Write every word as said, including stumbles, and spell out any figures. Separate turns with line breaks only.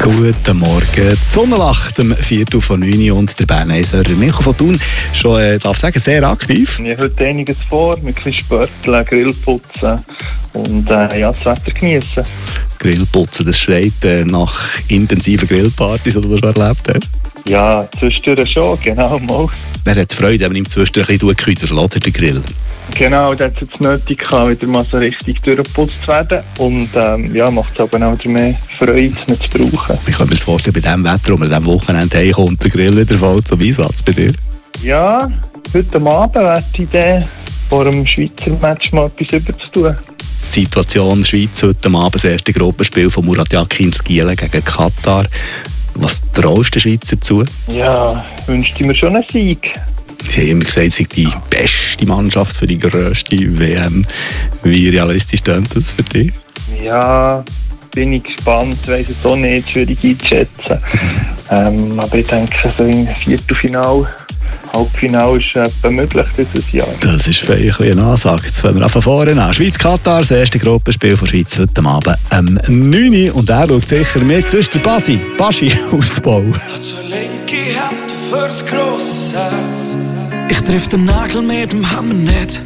Guten Morgen. Die Sonne lacht um Viertel vor neun und der Bern-Eishörer Michael von Thun schon, äh, darf sagen, sehr aktiv.
Ich habe heute einiges vor, mit ein bisschen Spörteln, Grillputzen und äh, ja, das Wetter genießen.
Grillputzen, das schreit äh, nach intensiven Grillpartys, die du schon erlebt hast.
Ja, zwischendurch schon, genau, mal.
Wer hat Freude, wenn man ihm zwischendurch ein bisschen geküdert, oder den Grill?
Genau, das hat es jetzt nötig gehabt, wieder mal so richtig durchgeputzt zu werden. Und ähm, ja, macht es aber auch wieder mehr Freude, nicht zu brauchen.
Ich kann mir das vorstellen, bei diesem Wetter, wo man an diesem Wochenende heimkommt, der Grill wieder voll zum Einsatz bei dir?
Ja, heute Abend wäre die Idee, vor dem Schweizer Match mal etwas überzutun.
Die Situation Schweiz heute Abend, das erste Gruppenspiel von Murat Yakin Skiele gegen Katar. Was traust du den Schweizer zu?
Ja, wünschte mir schon einen Sieg.
Sie haben immer gesagt, es sei die beste Mannschaft für die grösste W M. Wie realistisch klingt das für dich?
Ja, bin ich gespannt. Ich weiss es auch nicht, schwierig einzuschätzen. Ähm, aber ich denke, so im Viertelfinale, Halbfinale ist etwa möglich dieses Jahr.
Das ist vielleicht eine Ansage. Jetzt fangen wir von vorne an. Schweiz-Katar, das erste Gruppenspiel von Schweiz heute Abend um neun Uhr. Und er schaut sicher mit. Das ist der Basi, Baschi Ausbau.
Hat so eine linke Hand fürs grosses Herz. Ich triff den Nagel mit dem Hammer nicht.